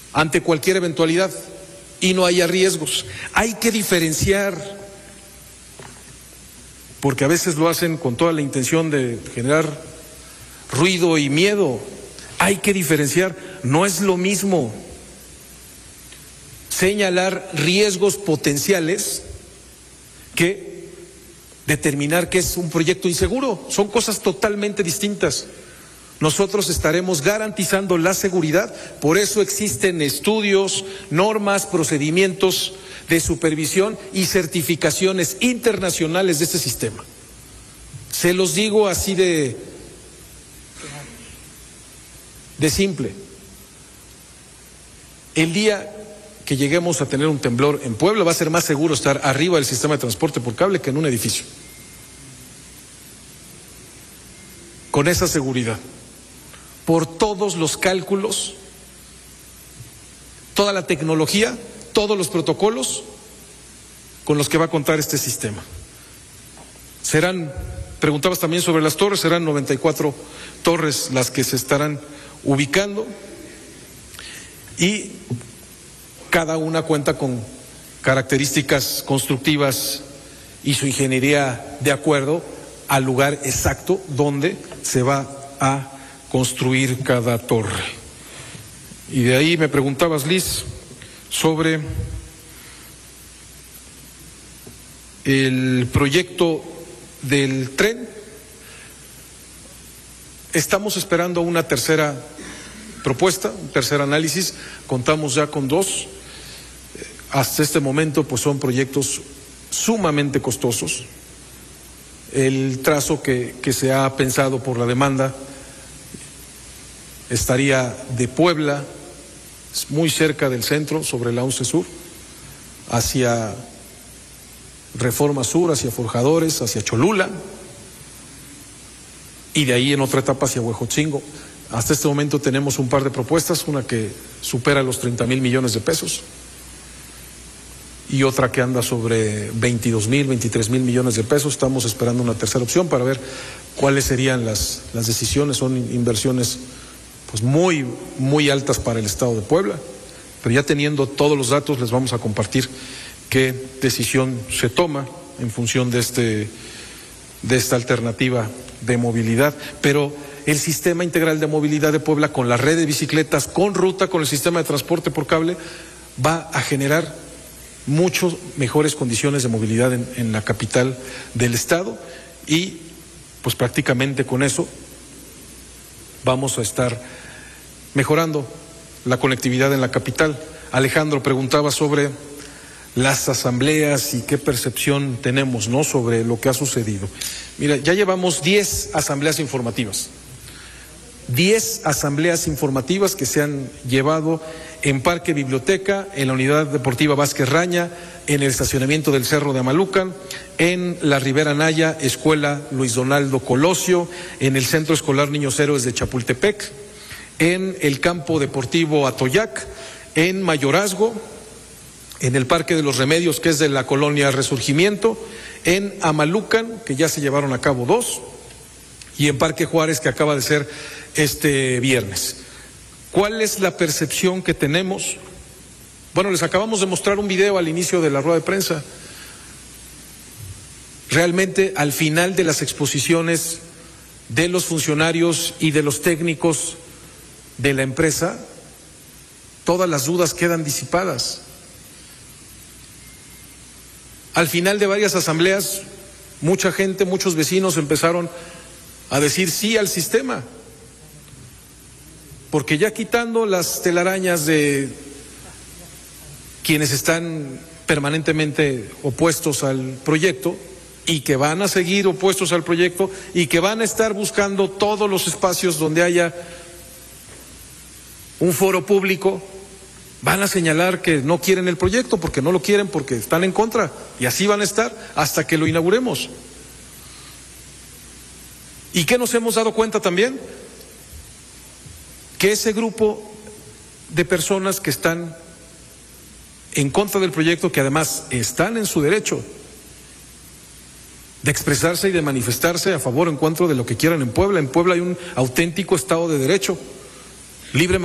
ante cualquier eventualidad y no haya riesgos. Hay que diferenciar, porque a veces lo hacen con toda la intención de generar ruido y miedo. Hay que diferenciar, no es lo mismo señalar riesgos potenciales que determinar que es un proyecto inseguro. Son cosas totalmente distintas. Nosotros estaremos garantizando la seguridad, por eso existen estudios, normas, procedimientos de supervisión y certificaciones internacionales de este sistema. Se los digo así de simple. El día que lleguemos a tener un temblor en Puebla, va a ser más seguro estar arriba del sistema de transporte por cable que en un edificio. Con esa seguridad, por todos los cálculos, toda la tecnología, todos los protocolos con los que va a contar este sistema. Preguntabas también sobre las torres, serán 94 torres las que se estarán ubicando y cada una cuenta con características constructivas y su ingeniería de acuerdo al lugar exacto donde se va a construir cada torre. Y de ahí me preguntabas, Liz, sobre el proyecto del tren. Estamos esperando una tercera propuesta, un tercer análisis. Contamos ya con 2. Hasta este momento pues son proyectos sumamente costosos. El trazo que se ha pensado por la demanda estaría de Puebla, muy cerca del centro, sobre la 11 Sur, hacia Reforma Sur, hacia Forjadores, hacia Cholula, y de ahí en otra etapa hacia Huejotzingo. Hasta este momento tenemos un par de propuestas, una que supera los 30,000 millones de pesos y otra que anda sobre 22,000, 23,000 millones de pesos. Estamos esperando una tercera opción para ver cuáles serían las decisiones. Son inversiones pues muy, muy altas para el Estado de Puebla, pero ya teniendo todos los datos les vamos a compartir qué decisión se toma en función de esta alternativa de movilidad. Pero el sistema integral de movilidad de Puebla, con la red de bicicletas, con ruta, con el sistema de transporte por cable, va a generar muchas mejores condiciones de movilidad en la capital del estado, y pues prácticamente con eso vamos a estar mejorando la conectividad en la capital. Alejandro preguntaba sobre las asambleas y qué percepción tenemos, ¿no?, sobre lo que ha sucedido. Mira, ya llevamos 10 asambleas informativas. 10 asambleas informativas que se han llevado en Parque Biblioteca, en la Unidad Deportiva Vázquez Raña, en el estacionamiento del Cerro de Amalucan, en la Ribera Naya, Escuela Luis Donaldo Colosio, en el Centro Escolar Niños Héroes de Chapultepec, en el Campo Deportivo Atoyac, en Mayorazgo, en el Parque de los Remedios, que es de la Colonia Resurgimiento, en Amalucan, que ya se llevaron a cabo 2, y en Parque Juárez, que acaba de ser este viernes. ¿Cuál es la percepción que tenemos? Bueno, les acabamos de mostrar un video al inicio de la rueda de prensa. Realmente, al final de las exposiciones de los funcionarios y de los técnicos de la empresa, todas las dudas quedan disipadas. Al final de varias asambleas, mucha gente, muchos vecinos empezaron a decir sí al sistema, porque ya quitando las telarañas de quienes están permanentemente opuestos al proyecto y que van a seguir opuestos al proyecto y que van a estar buscando todos los espacios donde haya un foro público, van a señalar que no quieren el proyecto porque no lo quieren, porque están en contra, y así van a estar hasta que lo inauguremos. ¿Y qué nos hemos dado cuenta también? Que ese grupo de personas que están en contra del proyecto, que además están en su derecho de expresarse y de manifestarse a favor o en contra de lo que quieran en Puebla hay un auténtico Estado de Derecho, libre